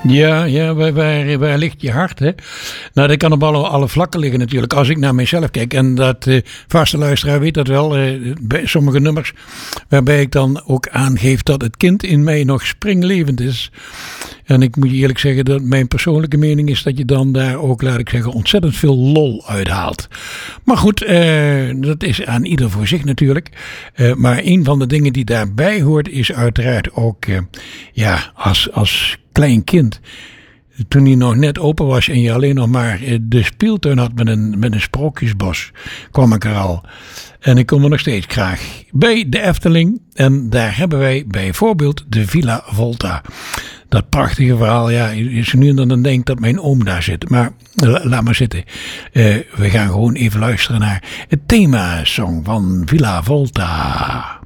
Ja, waar ligt je hart, hè? Nou, dat kan op alle vlakken liggen natuurlijk. Als ik naar mezelf kijk, en dat vaste luisteraar weet dat wel, bij sommige nummers, waarbij ik dan ook aangeef dat het kind in mij nog springlevend is. En ik moet je eerlijk zeggen dat mijn persoonlijke mening is dat je dan daar ook, laat ik zeggen, ontzettend veel lol uithaalt. Maar goed, dat is aan ieder voor zich natuurlijk. Maar een van de dingen die daarbij hoort is uiteraard ook, als klein kind. Toen hij nog net open was en je alleen nog maar de speeltuin had met een sprookjesbos, kwam ik er al. En ik kom er nog steeds graag bij de Efteling. En daar hebben wij bijvoorbeeld de Villa Volta. Dat prachtige verhaal, ja, is nu en dan denkt dat mijn oom daar zit. Maar laat maar zitten. We gaan gewoon even luisteren naar het themasong van Villa Volta.